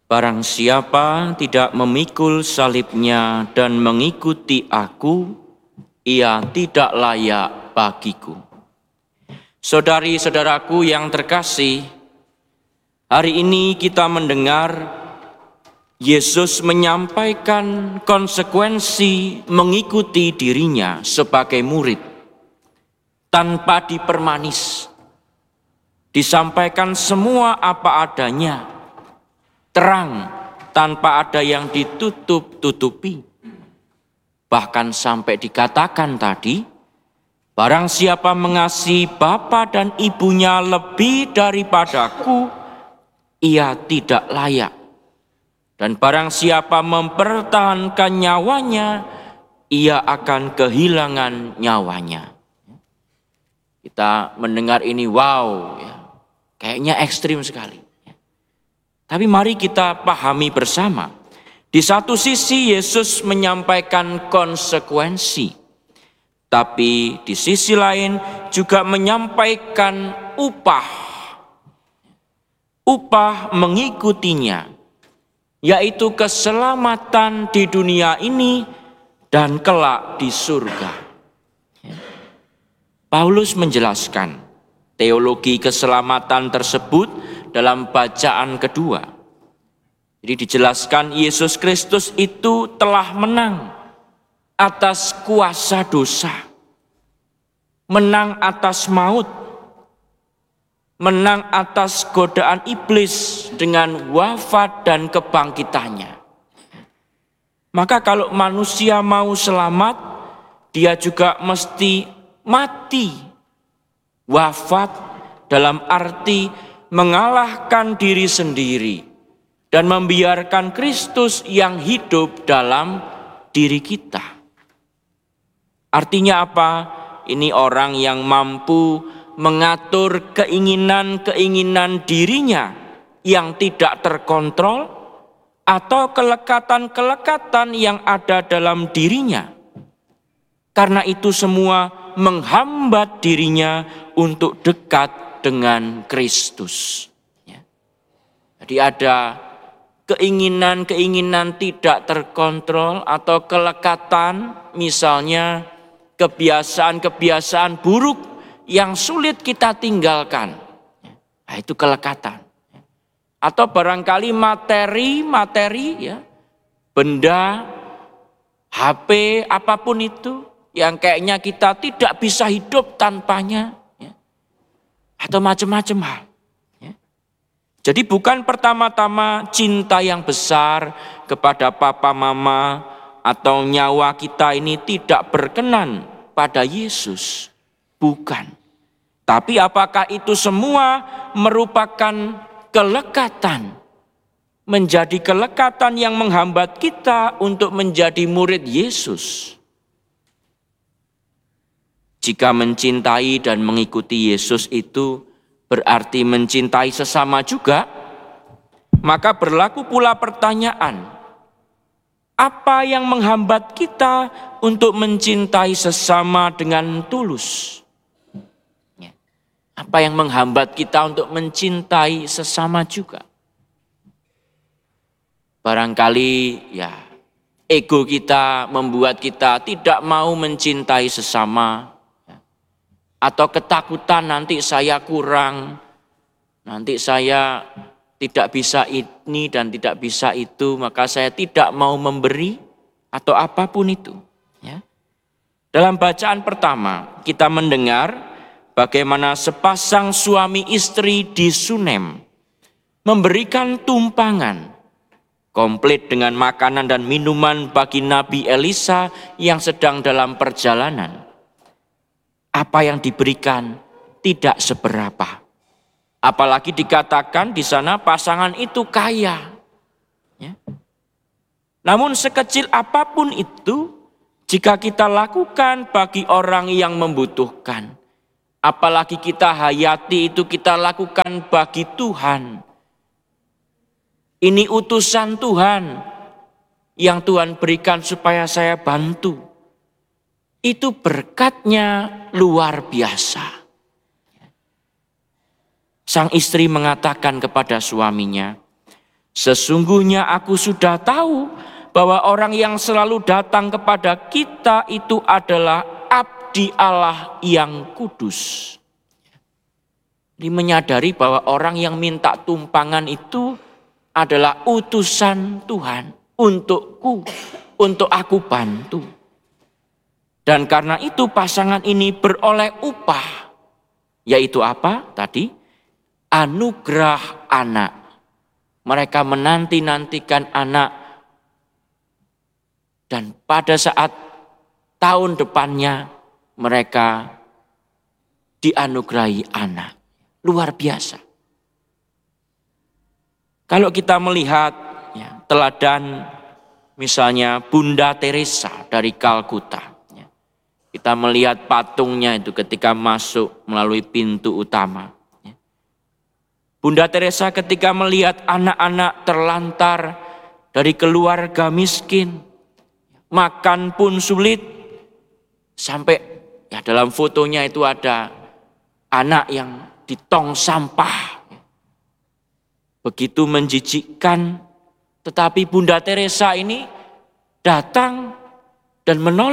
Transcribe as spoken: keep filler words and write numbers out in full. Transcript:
Barang siapa tidak memikul salibnya dan mengikuti aku, ia tidak layak bagiku. Saudari-saudaraku yang terkasih, hari ini kita mendengar Yesus menyampaikan konsekuensi mengikuti dirinya sebagai murid tanpa dipermanis. Disampaikan semua apa adanya, terang tanpa ada yang ditutup-tutupi. Bahkan sampai dikatakan tadi, barang siapa mengasihi bapa dan ibunya lebih daripadaku, ia tidak layak. Dan barang siapa mempertahankan nyawanya, ia akan kehilangan nyawanya. Kita mendengar ini, wow, ya, kayaknya ekstrim sekali. Tapi mari kita pahami bersama. Di satu sisi Yesus menyampaikan konsekuensi, tapi di sisi lain juga menyampaikan upah. Upah mengikutinya, yaitu keselamatan di dunia ini dan kelak di surga. Paulus menjelaskan teologi keselamatan tersebut dalam bacaan kedua. Jadi dijelaskan Yesus Kristus itu telah menang atas kuasa dosa, menang atas maut, menang atas godaan iblis dengan wafat dan kebangkitannya. Maka kalau manusia mau selamat, dia juga mesti mati, wafat dalam arti mengalahkan diri sendiri dan membiarkan Kristus yang hidup dalam diri kita. Artinya apa? Ini orang yang mampu mengatur keinginan-keinginan dirinya yang tidak terkontrol atau kelekatan-kelekatan yang ada dalam dirinya. Karena itu semua menghambat dirinya untuk dekat dengan Kristus. Ya. Jadi ada keinginan-keinginan tidak terkontrol atau kelekatan, misalnya kebiasaan-kebiasaan buruk yang sulit kita tinggalkan. Nah, itu kelekatan. Atau barangkali materi-materi, ya, benda, H P, apapun itu, yang kayaknya kita tidak bisa hidup tanpanya, ya. Atau macam-macam hal. Ya. Jadi bukan pertama-tama cinta yang besar kepada papa mama atau nyawa kita ini tidak berkenan pada Yesus. Bukan. Tapi apakah itu semua merupakan kelekatan? Menjadi kelekatan yang menghambat kita untuk menjadi murid Yesus. Jika mencintai dan mengikuti Yesus itu berarti mencintai sesama juga, maka berlaku pula pertanyaan, apa yang menghambat kita untuk mencintai sesama dengan tulus? Apa yang menghambat kita untuk mencintai sesama juga? Barangkali ya ego kita membuat kita tidak mau mencintai sesama. Atau ketakutan nanti saya kurang, nanti saya tidak bisa ini dan tidak bisa itu, maka saya tidak mau memberi atau apapun itu. Ya. Dalam bacaan pertama kita mendengar bagaimana sepasang suami istri di Sunem memberikan tumpangan komplit dengan makanan dan minuman bagi Nabi Elisa yang sedang dalam perjalanan. Apa yang diberikan tidak seberapa. Apalagi dikatakan di sana pasangan itu kaya. Ya. Namun sekecil apapun itu, jika kita lakukan bagi orang yang membutuhkan, apalagi kita hayati itu kita lakukan bagi Tuhan. Ini utusan Tuhan yang Tuhan berikan supaya saya bantu. Itu berkatnya luar biasa. Sang istri mengatakan kepada suaminya, Sesungguhnya aku sudah tahu bahwa orang yang selalu datang kepada kita itu adalah abdi Allah yang kudus. Ini menyadari bahwa orang yang minta tumpangan itu adalah utusan Tuhan untukku, untuk aku bantu. Dan karena itu pasangan ini beroleh upah, yaitu apa tadi? Anugerah anak. Mereka menanti-nantikan anak, dan pada saat tahun depannya mereka dianugerahi anak. Luar biasa. Kalau kita melihat ya, teladan misalnya Bunda Teresa dari Kalkuta. Ya, kita melihat patungnya itu ketika masuk melalui pintu utama. Bunda Teresa ketika melihat anak-anak terlantar dari keluarga miskin, makan pun sulit, sampai ya dalam fotonya itu ada anak yang di tong sampah. Begitu menjijikkan, tetapi Bunda Teresa ini datang dan menolong